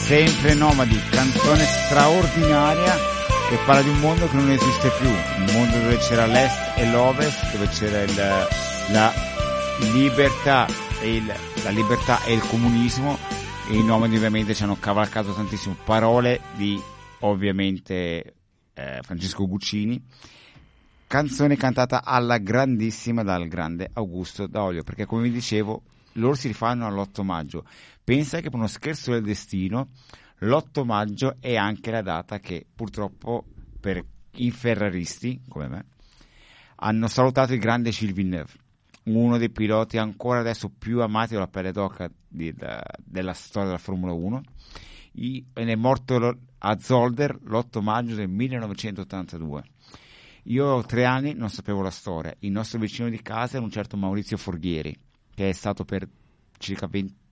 Sempre Nomadi, canzone straordinaria che parla di un mondo che non esiste più, un mondo dove c'era l'est e l'ovest, dove c'era la libertà e il comunismo, e i nomadi ovviamente ci hanno cavalcato tantissimo. Parole di ovviamente Francesco Guccini, canzone cantata alla grandissima dal grande Augusto Daolio, perché come vi dicevo loro si rifanno all'8 maggio. Pensa che per uno scherzo del destino l'8 maggio è anche la data che purtroppo per i ferraristi come me hanno salutato il grande Gilles Villeneuve, uno dei piloti ancora adesso più amati dalla pelle d'oca della storia della Formula 1. Ed è morto a Zolder l'8 maggio del 1982. Io ho 3 anni, non sapevo la storia. Il nostro vicino di casa era un certo Maurizio Forghieri, che è stato per circa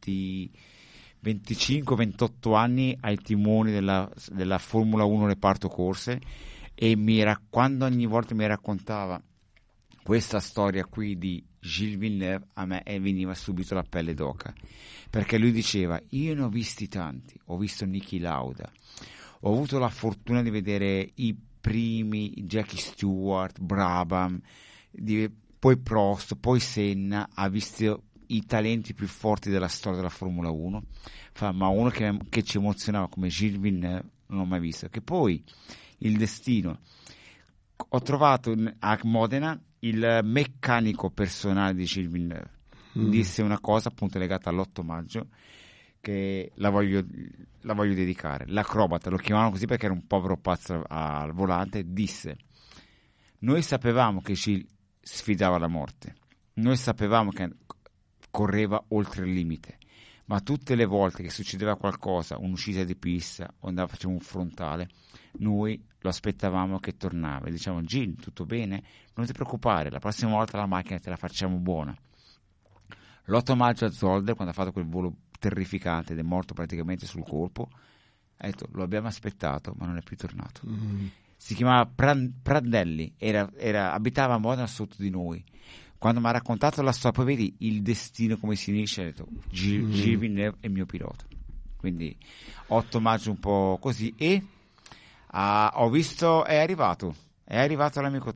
25-28 anni ai timoni della Formula 1 reparto corse, e quando ogni volta mi raccontava questa storia qui di Gilles Villeneuve, a me veniva subito la pelle d'oca, perché lui diceva: io ne ho visti tanti, ho visto Niki Lauda, ho avuto la fortuna di vedere i primi Jackie Stewart, Brabham, poi Prost, poi Senna, ha visto i talenti più forti della storia della Formula 1, ma uno che ci emozionava come Gilles Villeneuve non l'ho mai visto. Che poi il destino, ho trovato a Modena il meccanico personale di Gilles Villeneuve, disse una cosa appunto legata all'8 maggio che la voglio dedicare. L'acrobata, lo chiamavano così perché era un povero pazzo al volante, disse: noi sapevamo che Gilles sfidava la morte, noi sapevamo che correva oltre il limite, ma tutte le volte che succedeva qualcosa, un'uscita di pista o faceva un frontale, noi lo aspettavamo che tornava e diciamo: Gilles, tutto bene? Non ti preoccupare, la prossima volta la macchina te la facciamo buona. L'8 maggio a Zolder, quando ha fatto quel volo terrificante ed è morto praticamente sul colpo, ha detto: lo abbiamo aspettato ma non è più tornato. Si chiamava Prandelli, abitava a Modena sotto di noi. Quando mi ha raccontato la storia, poi vedi il destino come si unisce, ha detto: Gilles Villeneuve è il mio pilota. Quindi 8 maggio un po' così. E ho visto, è arrivato l'amico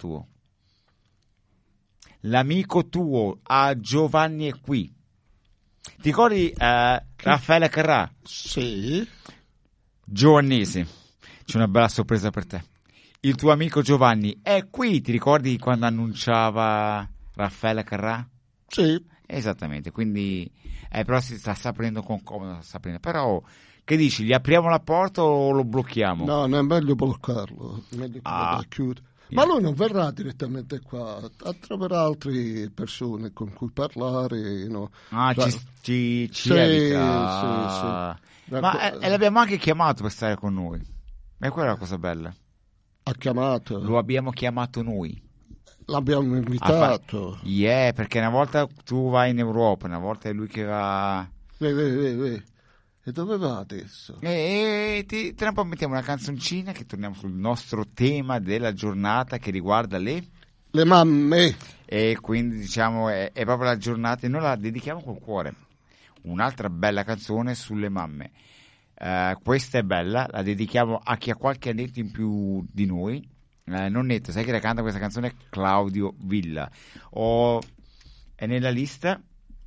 tuo a Giovanni è qui. Ti ricordi Raffaele Carrà? Sì. Giovannese, c'è una bella sorpresa per te. Il tuo amico Giovanni è qui. Ti ricordi quando annunciava Raffaele Carrà? Sì. Esattamente, quindi però si sta prendendo con comodo, però che dici, gli apriamo la porta o lo blocchiamo? No, non è meglio bloccarlo, è meglio chiudere. Ma lui non verrà direttamente qua, troverà altre persone con cui parlare, no? Ci sì, evita. Sì. Ma l'abbiamo anche chiamato per stare con noi, e quella è la cosa bella. Ha chiamato? Lo abbiamo chiamato noi. L'abbiamo invitato. Perché una volta tu vai in Europa, una volta è lui che va. E dove va adesso? Tra un po' mettiamo una canzoncina che torniamo sul nostro tema della giornata che riguarda le mamme. E quindi diciamo è proprio la giornata e noi la dedichiamo col cuore. Un'altra bella canzone sulle mamme. Questa è bella, la dedichiamo a chi ha qualche annetto in più di noi. Nonnetto, sai che la canta questa canzone? Claudio Villa. È nella lista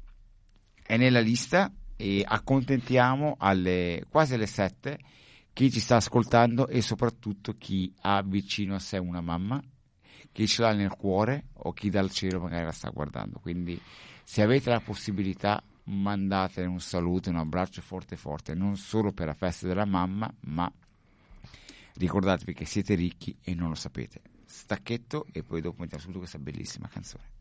e accontentiamo quasi alle 7 chi ci sta ascoltando e soprattutto chi ha vicino a sé una mamma, chi ce l'ha nel cuore o chi dal cielo magari la sta guardando. Quindi se avete la possibilità mandate un saluto, un abbraccio forte forte, non solo per la festa della mamma, ma ricordatevi che siete ricchi e non lo sapete. Stacchetto e poi dopo mettiamo subito questa bellissima canzone.